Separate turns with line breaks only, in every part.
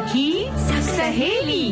सखी सहेली।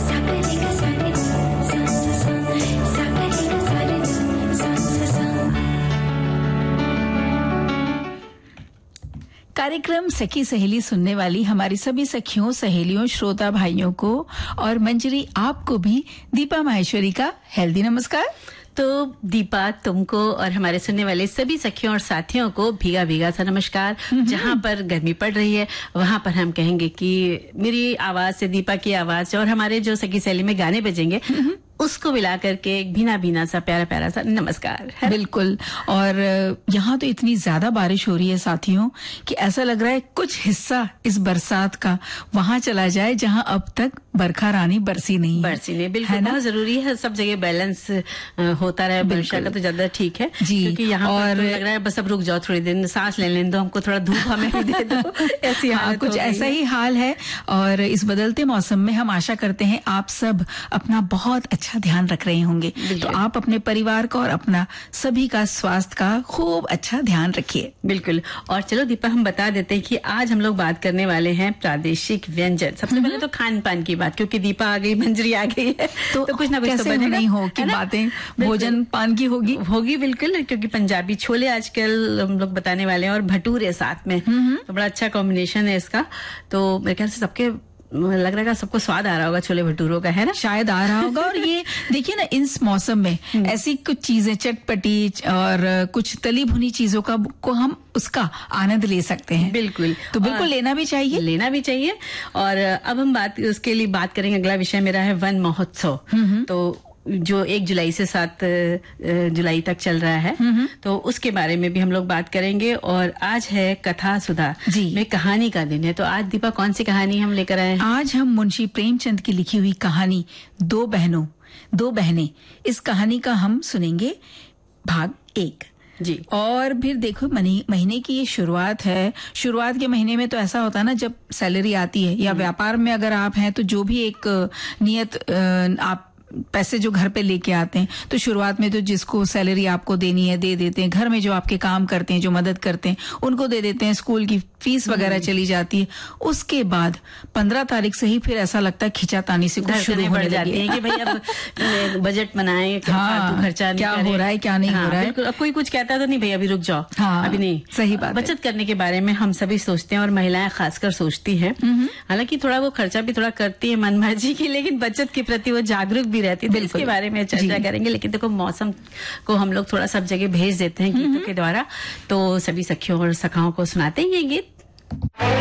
कार्यक्रम सखी सहेली सुनने वाली हमारी सभी सखियों, सहेलियों, श्रोता भाइयों को और मंजरी आपको भी दीपा माहेश्वरी का हेल्दी नमस्कार।
तो दीपा, तुमको और हमारे सुनने वाले सभी सखियों और साथियों को भीगा भीगा सा नमस्कार। जहाँ पर गर्मी पड़ रही है वहां पर हम कहेंगे कि मेरी आवाज से, दीपा की आवाज से और हमारे जो सखी सहेली में गाने बजेंगे उसको मिला करके एक भीना भीना सा प्यारा प्यारा सा नमस्कार है।
बिल्कुल। और यहाँ तो इतनी ज्यादा बारिश हो रही है साथियों कि ऐसा लग रहा है कुछ हिस्सा इस बरसात का वहां चला जाए जहाँ अब तक बरखा रानी बरसी नहीं।
बिल्कुल, बहुत जरूरी है सब जगह बैलेंस होता रहे। वर्षा का तो ज्यादा ठीक है
जी।
क्योंकि यहाँ और तो लग रहा है बस अब रुक जाओ, थोड़ी दिन सांस ले लेने दो हमको, थोड़ा धूप हमें भी दे दो। ऐसी
कुछ ऐसा ही हाल है। और इस बदलते मौसम में हम आशा करते हैं आप सब अपना बहुत अच्छा ध्यान रख रहे होंगे। तो आप अपने परिवार का और अपना सभी का स्वास्थ्य का खूब अच्छा ध्यान रखिए।
बिल्कुल। और चलो दीपा, हम बता देते हैं कि आज हम लोग बात करने वाले हैं प्रादेशिक व्यंजन। सबसे पहले तो खान पान की बात, क्योंकि दीपा आ गई, मंजरी आ गई है तो कुछ ना कुछ तो बनेगा।
नहीं हो कि बातें भोजन पान की होगी।
बिल्कुल, क्योंकि पंजाबी छोले आजकल हम लोग बताने वाले हैं और भटूरे साथ में, तो बड़ा अच्छा कॉम्बिनेशन है इसका। तो मेरे ख्याल से सबके लग रहा है सबको स्वाद आ रहा होगा छोले भटूरों का, है ना?
शायद आ रहा होगा। और ये देखिए ना, इस मौसम में ऐसी कुछ चीजें चटपटी और कुछ तली भुनी चीजों को हम उसका आनंद ले सकते हैं।
बिल्कुल।
तो बिल्कुल लेना भी चाहिए। और अब हम उसके लिए बात करेंगे। अगला विषय मेरा है वन महोत्सव, तो जो 1 जुलाई से 7 जुलाई तक चल रहा है, तो उसके बारे में भी हम लोग बात करेंगे। और आज है कथा सुधा में कहानी का दिन है। तो आज दीपा कौन सी कहानी हम लेकर आए हैं? आज हम मुंशी प्रेमचंद की लिखी हुई कहानी दो बहनें, इस कहानी का हम सुनेंगे भाग 1
जी।
और फिर देखो, महीने की ये शुरुआत है। शुरुआत के महीने में तो ऐसा होता है ना, जब सैलरी आती है या व्यापार में अगर आप हैं तो जो भी एक नियत आप पैसे जो घर पे लेके आते हैं, तो शुरुआत में तो जिसको सैलरी आपको देनी है दे देते हैं। घर में जो आपके काम करते हैं, जो मदद करते हैं, उनको दे देते हैं। स्कूल की फीस वगैरह चली जाती है। उसके बाद 15 तारीख से ही फिर ऐसा लगता है खिंचातानी से कुछ शुरू होने जाती है
कि भाई अब बजट बनाए, खर्चा
क्या हो रहा है, क्या नहीं हो रहा है।
अब कोई कुछ कहता तो नहीं भाई अभी रुक जाओ, अभी नहीं।
सही बात।
बचत करने के बारे में हम सभी सोचते हैं और महिलाएं खासकर सोचती हैं। हालांकि थोड़ा वो खर्चा भी थोड़ा करती है मनमर्जी की, लेकिन बचत के प्रति वो जागरूक भी रहती है। इसके बारे में चर्चा करेंगे। लेकिन देखो, मौसम को हम लोग थोड़ा सब जगह भेज देते हैं गीतों के द्वारा, तो सभी सखियों और सखाओं को सुनाते हैं ये गीत।